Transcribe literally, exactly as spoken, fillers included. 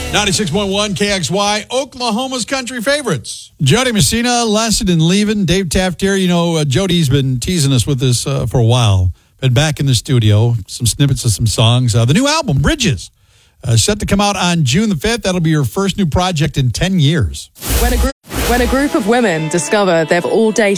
ninety-six point one K X Y, Oklahoma's country favorites. Jody Messina, Lasted and Leaving. Dave Taft here. You know, uh, Jody's been teasing us with this uh, for a while. Been back in the studio. Some snippets of some songs. Uh, the new album, Bridges, uh, set to come out on June the fifth. That'll be your first new project in ten years. When a, group, when a group of women discover they've all dated